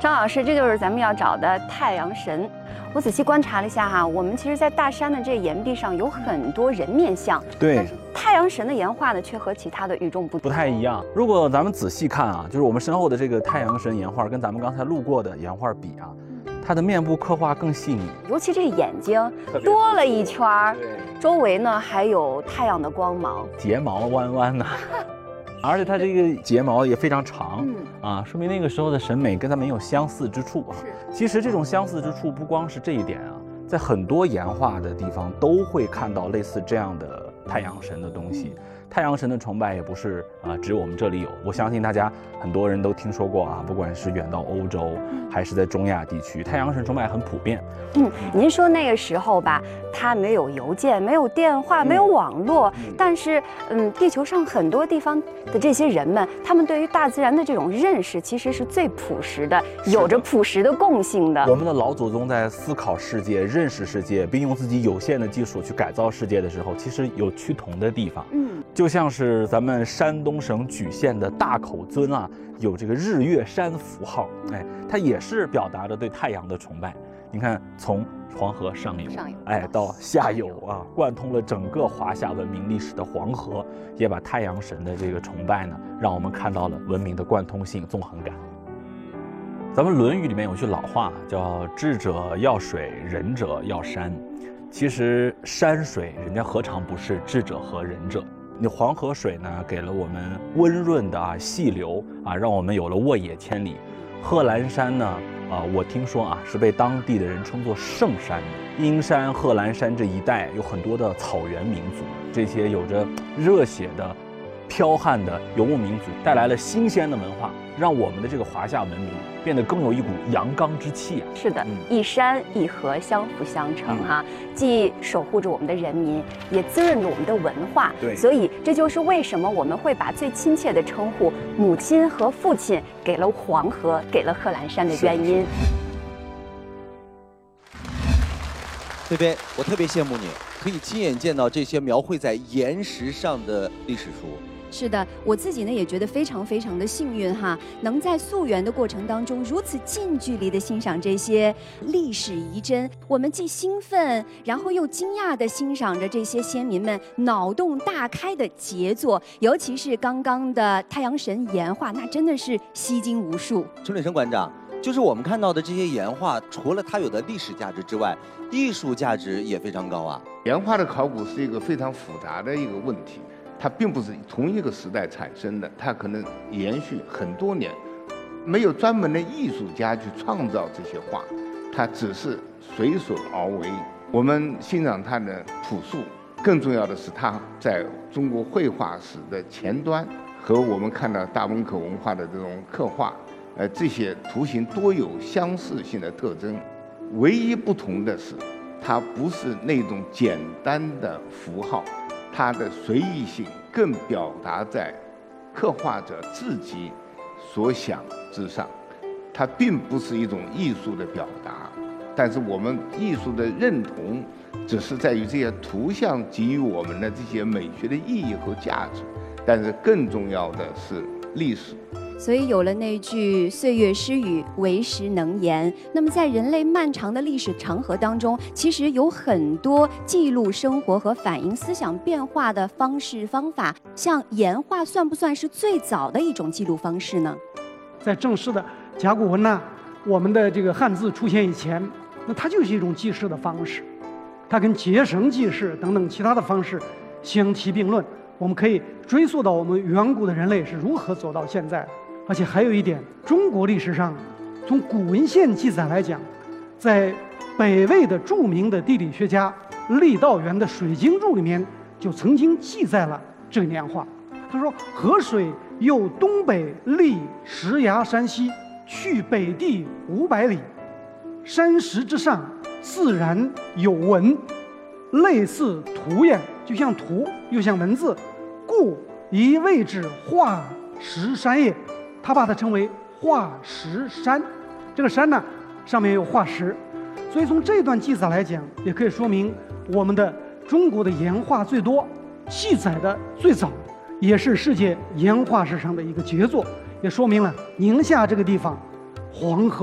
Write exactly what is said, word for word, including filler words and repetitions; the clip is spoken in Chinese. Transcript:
张老师，这就是咱们要找的太阳神。我仔细观察了一下哈，我们其实，在大山的这岩壁上有很多人面像， 对。 但是太阳神的岩画呢，却和其他的与众不同， 不太一样。如果咱们仔细看啊，就是我们身后的这个太阳神岩画，跟咱们刚才路过的岩画比啊，它的面部刻画更细腻， 尤其这眼睛多了一圈儿，周围呢还有太阳的光芒， 睫毛弯弯的。而且它这个睫毛也非常长，嗯啊，说明那个时候的审美跟咱们有相似之处啊。其实这种相似之处不光是这一点啊，在很多岩画的地方都会看到类似这样的太阳神的东西。太阳神的崇拜也不是啊，只有我们这里有，我相信大家很多人都听说过啊，不管是远到欧洲，还是在中亚地区，太阳神崇拜很普遍。 嗯，您说那个时候吧，它没有邮件，没有电话，没有网络，嗯、但是嗯，地球上很多地方的这些人们，他们对于大自然的这种认识，其实是最朴实的，有着朴实的共性的。 我们的老祖宗在思考世界、认识世界，并用自己有限的技术去改造世界的时候，其实有趋同的地方。嗯。就像是咱们山东省莒县的大口尊啊，有这个日月山符号，哎，它也是表达着对太阳的崇拜。你看，从黄河上游，上游哎到下游啊，贯通了整个华夏文明历史的黄河，也把太阳神的这个崇拜呢，让我们看到了文明的贯通性、纵横感。咱们《论语》里面有句老话叫“智者要水，仁者要山”。其实山水，人家何尝不是智者和仁者？那黄河水呢，给了我们温润的啊细流啊，让我们有了沃野千里。贺兰山呢，啊，我听说啊是被当地的人称作圣山的。阴山、贺兰山这一带有很多的草原民族，这些有着热血的、剽悍的游牧民族，带来了新鲜的文化，让我们的这个华夏文明变得更有一股阳刚之气啊！ 是的，嗯、一山一河相辅相成哈、嗯，既守护着我们的人民，也滋润着我们的文化。 对， 所以这就是为什么我们会把最亲切的称呼母亲和父亲给了黄河，给了贺兰山的原因。 菲菲，我特别羡慕你，可以亲眼见到这些描绘在岩石上的历史书。 是的，我自己呢也觉得非常非常的幸运哈，能在溯源的过程当中如此近距离的欣赏这些历史遗珍。我们既兴奋，然后又惊讶地欣赏着这些先民们脑洞大开的杰作，尤其是刚刚的太阳神岩画，那真的是吸睛无数。 陈磊生馆长，就是我们看到的这些岩画，除了它有的历史价值之外，艺术价值也非常高啊。 岩画的考古是一个非常复杂的一个问题。它并不是同一个时代产生的，它可能延续很多年，没有专门的艺术家去创造这些画，它只是随手而为。我们欣赏它的朴素，更重要的是它在中国绘画史的前端和我们看到大汶口文化的这种刻画，呃，这些图形多有相似性的特征，唯一不同的是，它不是那种简单的符号。它的随意性更表达在刻画者自己所想之上，它并不是一种艺术的表达，但是我们艺术的认同只是在于这些图像给予我们的这些美学的意义和价值，但是更重要的是历史。 所以有了那句岁月诗语，为时能言。那么在人类漫长的历史长河当中，其实有很多记录生活和反映思想变化的方式方法。像岩画算不算是最早的一种记录方式呢？ 在正式的甲骨文呢，我们的这个汉字出现以前，那它就是一种记事的方式，它跟结绳记事等等其他的方式相提并论。我们可以追溯到我们远古的人类是如何走到现在的。而且还有一点，中国历史上从古文献记载来讲，在北魏的著名的地理学家郦道元的《水经注》里面就曾经记载了这个年画。他说：“河水由东北历石崖山西，去北地五百里，山石之上自然有文，类似图也，就像图又像文字，故以谓之画石山也。”他把它称为画石山，这个山呢上面有画石，所以从这段记载来讲，也可以说明我们的中国的岩画最多，记载的最早，也是世界岩画史上的一个杰作，也说明了宁夏这个地方黄河